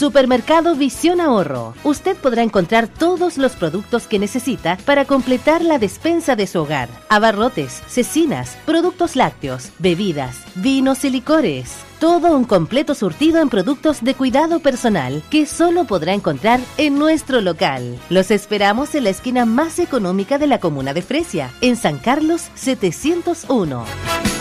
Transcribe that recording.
Supermercado Visión Ahorro. Usted podrá encontrar todos los productos que necesita para completar la despensa de su hogar. Abarrotes, cecinas, productos lácteos, bebidas, vinos y licores. Todo un completo surtido en productos de cuidado personal que solo podrá encontrar en nuestro local. Los esperamos en la esquina más económica de la comuna de Fresia, en San Carlos 701.